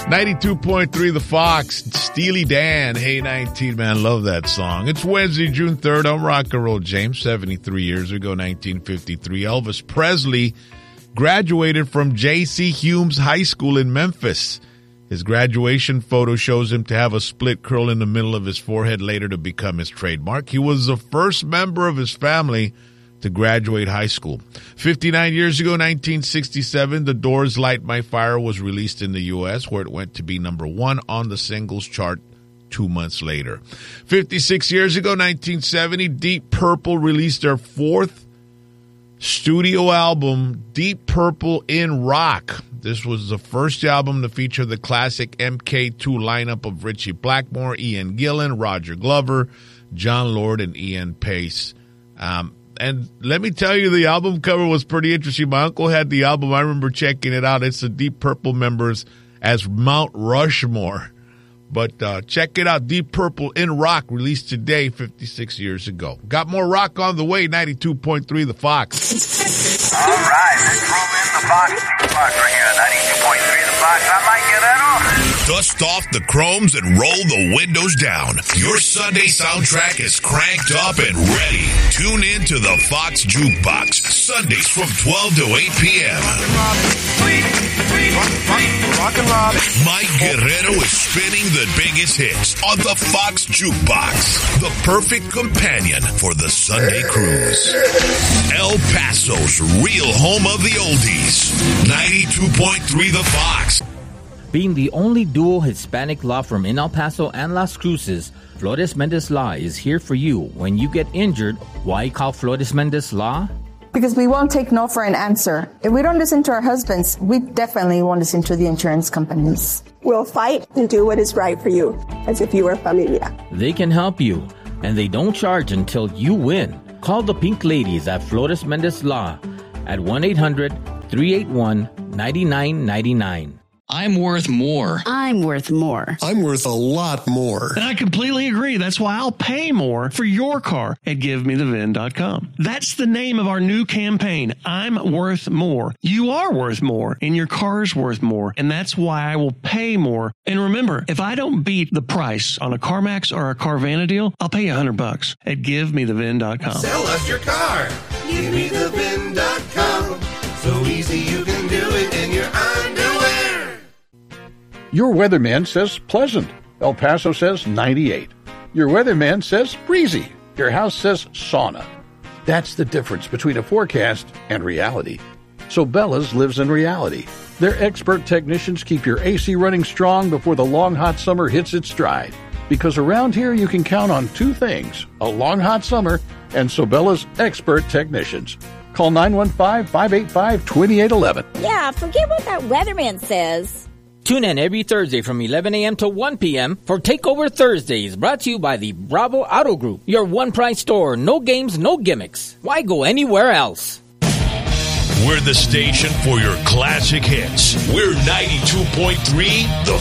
92.3 The Fox, Steely Dan, Hey 19, man, love that song. It's Wednesday, June 3rd. I'm Rock and Roll James. 73 years ago, 1953, Elvis Presley graduated from J.C. Humes High School in Memphis. His graduation photo shows him to have a split curl in the middle of his forehead, later to become his trademark. He was the first member of his family to graduate high school. 59 years ago, 1967, The Doors' Light My Fire was released in the U.S., where it went to be number 1 on the singles chart 2 months later. 56 years ago, 1970, Deep Purple released their 4th studio album, Deep Purple in Rock. This was the first album to feature the classic MK2 lineup of Ritchie Blackmore, Ian Gillan, Roger Glover, John Lord, and Ian Pace. And let me tell you, the album cover was pretty interesting. My uncle had the album. I remember checking it out. It's the Deep Purple members as Mount Rushmore. But check it out. Deep Purple in Rock, released today, 56 years ago. Got more rock on the way, 92.3 The Fox. All right, let's roll in the Fox right here, 92.3 The Fox. I might get that off. Dust off the chromes and roll the windows down. Your Sunday soundtrack is cranked up and ready. Tune in to the Fox Jukebox, Sundays from 12 to 8 p.m. Rock and Rob. Mike Guerrero is spinning the biggest hits on the Fox Jukebox, the perfect companion for the Sunday cruise. El Paso's real home of the oldies, 92.3 The Fox. Being the only dual Hispanic law firm in El Paso and Las Cruces, Flores Mendez Law is here for you when you get injured. Why call Flores Mendez Law? Because we won't take no for an answer. If we don't listen to our husbands, we definitely won't listen to the insurance companies. We'll fight and do what is right for you, as if you were familia. They can help you, and they don't charge until you win. Call the Pink Ladies at Flores Mendez Law at 1-800-381-9999. I'm worth more. I'm worth more. I'm worth a lot more. And I completely agree. That's why I'll pay more for your car at GiveMeTheVin.com. That's the name of our new campaign. I'm worth more. You are worth more, and your car is worth more. And that's why I will pay more. And remember, if I don't beat the price on a CarMax or a Carvana deal, I'll pay you $100 at GiveMeTheVin.com. Sell us your car. GiveMeTheVin.com. So easy you can do it in your underwear. Your weatherman says pleasant. El Paso says 98. Your weatherman says breezy. Your house says sauna. That's the difference between a forecast and reality. So Bella's lives in reality. Their expert technicians keep your AC running strong before the long hot summer hits its stride. Because around here you can count on 2 things, a long hot summer and Sobella's expert technicians. Call 915-585-2811. Yeah, forget what that weatherman says. Tune in every Thursday from 11 a.m. to 1 p.m. for Takeover Thursdays, brought to you by the Bravo Auto Group, your one-price store, no games, no gimmicks. Why go anywhere else? We're the station for your classic hits. We're 92.3 The